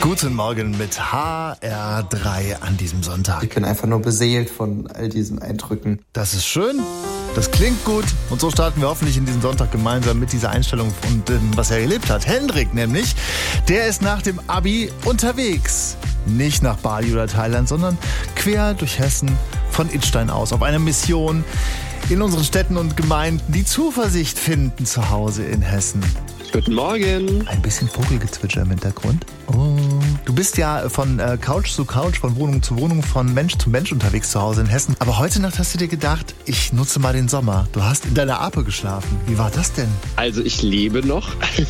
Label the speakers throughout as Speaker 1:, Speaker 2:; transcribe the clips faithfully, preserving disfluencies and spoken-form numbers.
Speaker 1: Guten Morgen mit H R drei an diesem Sonntag.
Speaker 2: Ich bin einfach nur beseelt von all diesen Eindrücken.
Speaker 1: Das ist schön, das klingt gut und so starten wir hoffentlich in diesen Sonntag gemeinsam mit dieser Einstellung und ähm, was er erlebt hat. Hendrik nämlich, der ist nach dem Abi unterwegs. Nicht nach Bali oder Thailand, sondern quer durch Hessen von Idstein aus auf einer Mission in unseren Städten und Gemeinden, die Zuversicht finden zu Hause in Hessen.
Speaker 3: Guten Morgen.
Speaker 1: Ein bisschen Vogelgezwitscher im Hintergrund. Oh. Du bist ja von äh, Couch zu Couch, von Wohnung zu Wohnung, von Mensch zu Mensch unterwegs zu Hause in Hessen. Aber heute Nacht hast du dir gedacht, ich nutze mal den Sommer. Du hast in deiner Ape geschlafen. Wie war das denn?
Speaker 3: Also ich lebe noch.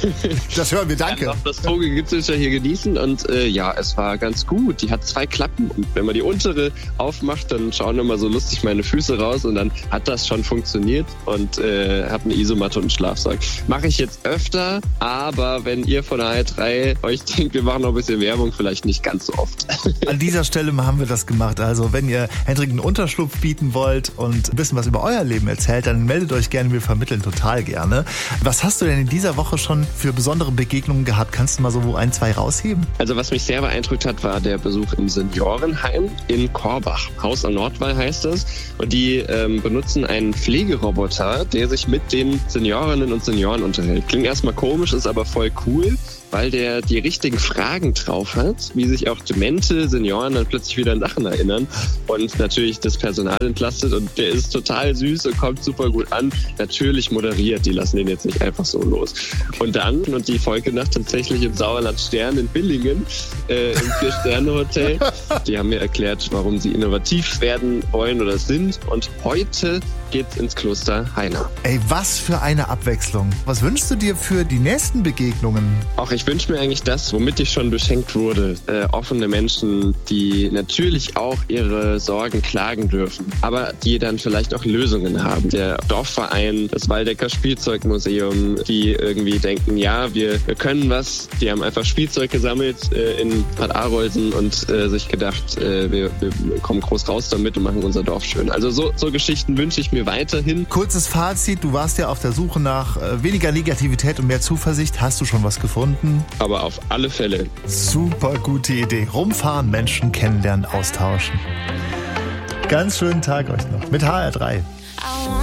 Speaker 1: Das hören wir, danke.
Speaker 3: Ich kann noch das Vogelgezwitscher hier genießen und äh, ja, es war ganz gut. Die hat zwei Klappen und wenn man die untere aufmacht, dann schauen immer so lustig meine Füße raus und dann hat das schon funktioniert und äh, habe eine Isomatte und einen Schlafsack. Mache ich jetzt öfter, aber wenn ihr von der H R drei euch denkt, wir machen noch ein bisschen Werbung, vielleicht nicht ganz so oft.
Speaker 1: An dieser Stelle haben wir das gemacht. Also wenn ihr Hendrik einen Unterschlupf bieten wollt und ein bisschen was über euer Leben erzählt, dann meldet euch gerne, wir vermitteln total gerne. Was hast du denn in dieser Woche schon für besondere Begegnungen gehabt? Kannst du mal so ein, zwei rausheben?
Speaker 3: Also was mich sehr beeindruckt hat, war der Besuch im Seniorenheim in Korbach. Haus am Nordwall heißt das. Und die ähm, benutzen einen Pflegeroboter, der sich mit den Seniorinnen und Senioren unterhält. Klingt erstmal komisch, ist aber voll cool, weil der die richtigen Fragen drauf hat, wie sich auch demente Senioren dann plötzlich wieder an Sachen erinnern und natürlich das Personal entlastet und der ist total süß und kommt super gut an. Natürlich moderiert, die lassen den jetzt nicht einfach so los. Und dann, und die Folgenacht tatsächlich im Sauerland Stern in Billingen, äh, im Vier-Sterne-Hotel. Die haben mir erklärt, warum sie innovativ werden wollen oder sind und heute geht's ins Kloster Heiner.
Speaker 1: Ey, was für eine Abwechslung. Was wünschst du dir für die nächsten Begegnungen?
Speaker 3: Auch ich wünsche mir eigentlich das, womit ich schon beschenkt wurde. Äh, offene Menschen, die natürlich auch ihre Sorgen klagen dürfen, aber die dann vielleicht auch Lösungen haben. Der Dorfverein, das Waldecker Spielzeugmuseum, die irgendwie denken, ja, wir, wir können was. Die haben einfach Spielzeug gesammelt äh, in Bad Arolsen und äh, sich gedacht, äh, wir, wir kommen groß raus damit und machen unser Dorf schön. Also so, so Geschichten wünsche ich mir weiterhin.
Speaker 1: Kurzes Fazit, du warst ja auf der Suche nach äh, weniger Negativität und mehr Zuversicht. Hast du schon was gefunden?
Speaker 3: Aber auf alle Fälle.
Speaker 1: Super gute Idee. Rumfahren, Menschen kennenlernen, austauschen. Ganz schönen Tag euch noch mit H R drei.